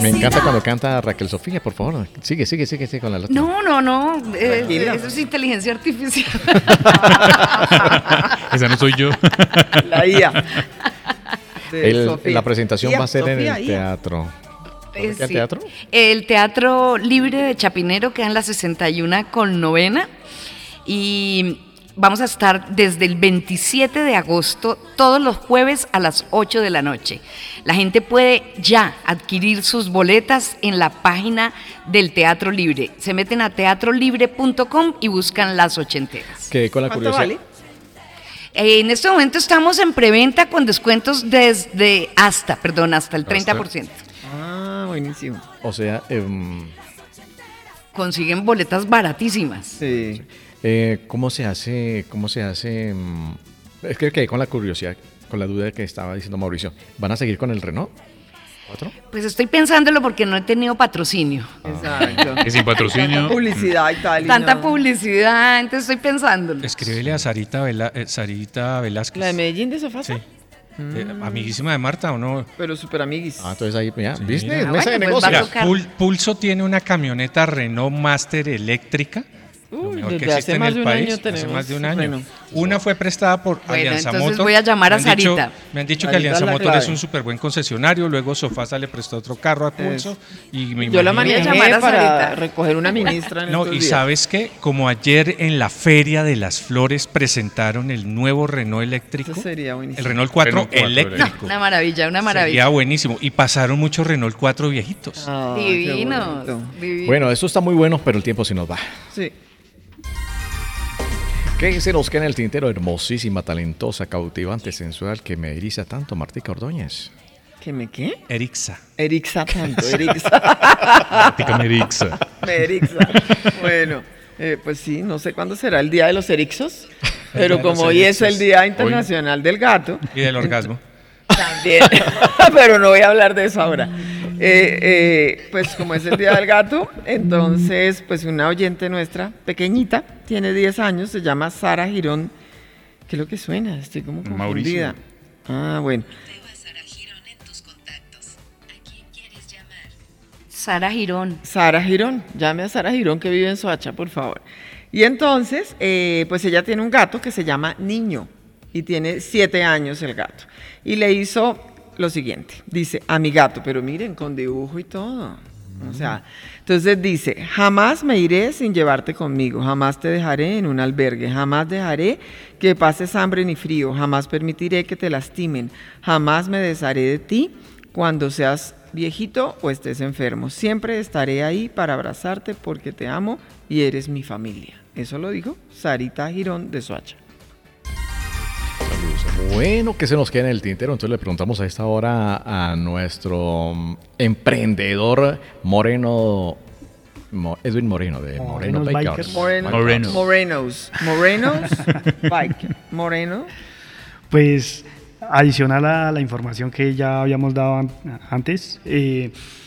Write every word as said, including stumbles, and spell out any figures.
Me encanta cuando canta Raquel Sofía, por favor. Sigue, sigue, sigue, sigue con la letra. No, no, no. Eh, eso es inteligencia artificial. Esa no soy yo. La I A. El, la presentación I A, va a ser Sofía, en el teatro. Eh, ¿El sí. teatro? El Teatro Libre de Chapinero queda en la sesenta y uno con novena. Y vamos a estar desde el veintisiete de agosto, todos los jueves a las ocho de la noche. La gente puede ya adquirir sus boletas en la página del Teatro Libre. Se meten a teatro libre punto com y buscan Las Ochenteras. Que con la ¿Cuánto curiosidad. vale? En este momento estamos en preventa con descuentos desde hasta, perdón, hasta el treinta por ciento. Ah, buenísimo. O sea, eh, Consiguen boletas baratísimas. Sí. eh, ¿cómo se hace? ¿Cómo se hace? mm, Es que quedé con la curiosidad, con la duda que estaba diciendo Mauricio. ¿Van a seguir con el Renault? ¿Otro? Pues estoy pensándolo porque no he tenido patrocinio. Exacto. Que sin patrocinio. Publicidad y tal. y Tanta no. publicidad, entonces estoy pensándolo. Escríbele a Sarita, Vela- eh, Sarita Velázquez. La de Medellín de Sofasa. Sí. Eh, amiguísima de Marta, ¿o no? Pero súper amiguis. Ah, entonces ahí, ya, Sí. business, Ah, mesa de bueno, pues negocios. va a Mira, tocar. Pul- Pulso tiene una camioneta Renault Master eléctrica. Lo Uy, mejor que desde existe hace en más el de un país, año hace tenemos más de un año. Renault. Una fue prestada por Bueno, Alianza entonces Motor. voy a llamar a Me han dicho- Sarita. Me han dicho Sarita que Alianza es la Motor clave. es un súper buen concesionario, luego Sofasa le prestó otro carro a Pulso y me Yo la imagino- Voy a manejé llamar a para Sarita. recoger una ministra en No, estos y días. sabes que como ayer en la Feria de las Flores presentaron el nuevo Renault eléctrico, Eso sería buenísimo. el Renault cuatro Renault cuatro eléctrico. Una maravilla, una Sería maravilla. buenísimo. Y pasaron muchos Renault cuatro viejitos. Ah, qué Divinos, bonito. divinos. Bueno, esto está muy bueno, pero el tiempo se nos va. Sí. ¿Qué se nos queda en el tintero? Hermosísima, talentosa, cautivante, sensual, que me eriza tanto, Martica Ordóñez. ¿Qué me qué? Erixa. Erixa tanto, Erixa. Martica Merixa. Me erixa. Bueno, eh, pues sí, no sé cuándo será el Día de los Erixos, pero de los como hoy es el erixos. Día Internacional del Gato, Y del orgasmo. también, pero no voy a hablar de eso ahora. Eh, eh, pues como es el Día del Gato, entonces pues una oyente nuestra, pequeñita, tiene diez años, se llama Sara Girón. ¿Qué es lo que suena? Estoy como confundida. Mauricio. Ah, bueno. Sara Girón. Sara Girón, llame a Sara Girón que vive en Soacha, por favor. Y entonces, eh, pues ella tiene un gato que se llama Niño y tiene siete años el gato. Y le hizo lo siguiente, dice, a mi gato, pero miren, con dibujo y todo. O sea, entonces dice, jamás me iré sin llevarte conmigo, jamás te dejaré en un albergue, jamás dejaré que pases hambre ni frío, jamás permitiré que te lastimen, jamás me desharé de ti cuando seas viejito o estés enfermo. Siempre estaré ahí para abrazarte porque te amo y eres mi familia. Eso lo dijo Sarita Girón de Soacha. Bueno, ¿qué se nos queda en el tintero? Entonces le preguntamos a esta hora a nuestro mm, emprendedor Moreno, Mo- Edwin Moreno, de Moreno Morenos Bakers. Bikers. Moreno, Moreno. Morenos. Morenos. Bike. Moreno. Pues adicional a la información que ya habíamos dado an- antes, eh,